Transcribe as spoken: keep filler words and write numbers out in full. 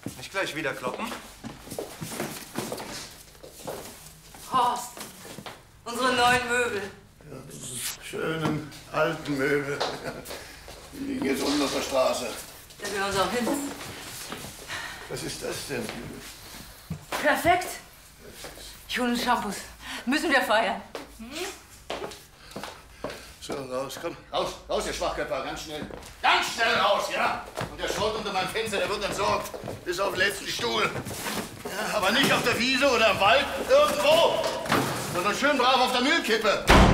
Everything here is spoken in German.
Nicht gleich wieder kloppen? Horst, unsere neuen Möbel. Ja, diese schönen alten Möbel. Die liegen jetzt unten auf der Straße. Da gehören uns auch hin. Was ist das denn? Perfekt. Ich hole uns Shampoos. Müssen wir feiern. Hm? So, raus, komm. Raus, raus, ihr Schwachköpfer, ganz schnell. Ganz schnell raus, ja? Und der Schrott unter meinem Fenster, der wird entsorgt. Bis auf den letzten Stuhl. Ja, aber nicht auf der Wiese oder im Wald, irgendwo. Sondern schön brav auf der Müllkippe.